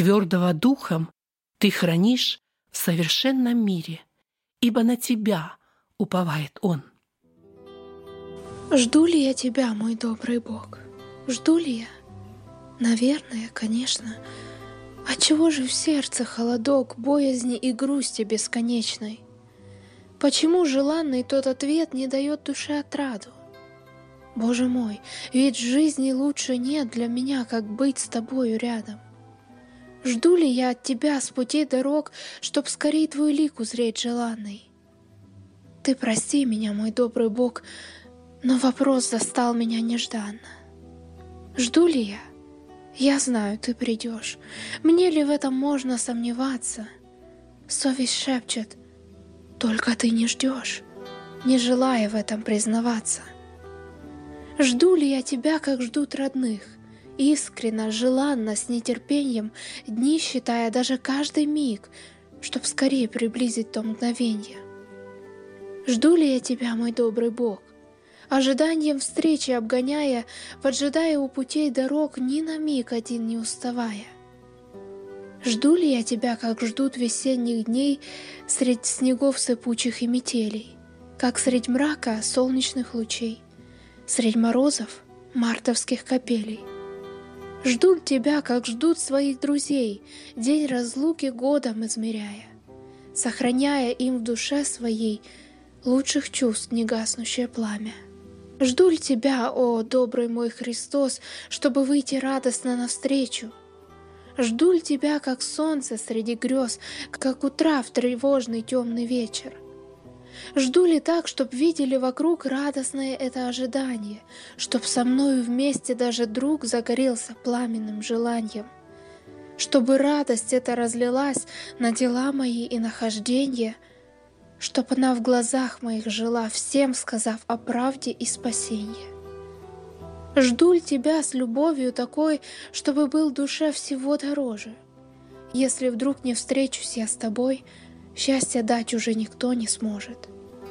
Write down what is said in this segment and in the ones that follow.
твердого духом ты хранишь в совершенном мире, ибо на тебя уповает он. Жду ли я тебя, мой добрый Бог? Жду ли я? Наверное, конечно. Отчего же в сердце холодок, боязни и грусти бесконечной? Почему желанный тот ответ не дает душе отраду? Боже мой, ведь в жизни лучше нет для меня, как быть с тобою рядом. Жду ли я от тебя с путей дорог, чтоб скорей твой лик узреть желанный? Ты прости меня, мой добрый Бог, но вопрос застал меня нежданно. Жду ли я? Я знаю, ты придешь. Мне ли в этом можно сомневаться? Совесть шепчет: только ты не ждешь, не желая в этом признаваться. Жду ли я тебя, как ждут родных, искренно, желанно, с нетерпением, дни считая даже каждый миг, чтоб скорее приблизить то мгновенье? Жду ли я тебя, мой добрый Бог, ожиданием встречи обгоняя, поджидая у путей дорог, ни на миг один не уставая? Жду ли я тебя, как ждут весенних дней средь снегов сыпучих и метелей, как средь мрака солнечных лучей, средь морозов мартовских капелей? Жду тебя, как ждут своих друзей, день разлуки годом измеряя, сохраняя им в душе своей лучших чувств негаснущее пламя. Жду ли тебя, о добрый мой Христос, чтобы выйти радостно навстречу? Жду ли тебя, как солнце среди грез, как утра в тревожный темный вечер? Жду ли так, чтоб видели вокруг радостное это ожидание, чтоб со мною вместе даже друг загорелся пламенным желанием, чтобы радость эта разлилась на дела мои и нахождения, чтоб она в глазах моих жила, всем сказав о правде и спасении? Жду ли тебя с любовью такой, чтобы был душе всего дороже? Если вдруг не встречусь я с тобой, счастья дать уже никто не сможет.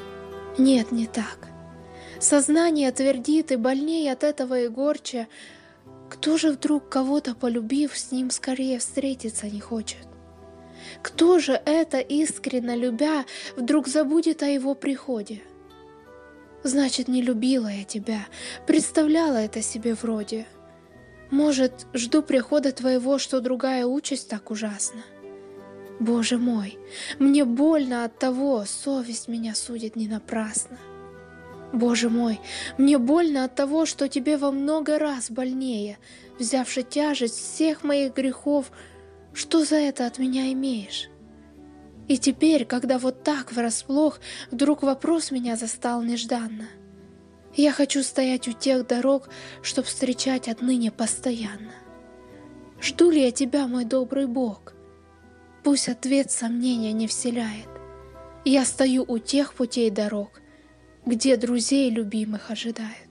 Нет, не так. Сознание твердит, и больнее от этого и горче. Кто же вдруг, кого-то полюбив, с ним скорее встретиться не хочет? Кто же это, искренно любя, вдруг забудет о его приходе? Значит, не любила я тебя, представляла это себе вроде. Может, жду прихода твоего, что другая участь так ужасна? Боже мой, мне больно от того, совесть меня судит не напрасно. Боже мой, мне больно от того, что тебе во много раз больнее, взявши тяжесть всех моих грехов, что за это от меня имеешь? И теперь, когда вот так врасплох, вдруг вопрос меня застал нежданно. Я хочу стоять у тех дорог, чтоб встречать отныне постоянно. Жду ли я тебя, мой добрый Бог? Пусть ответ сомнения не вселяет. Я стою у тех путей дорог, где друзей любимых ожидают.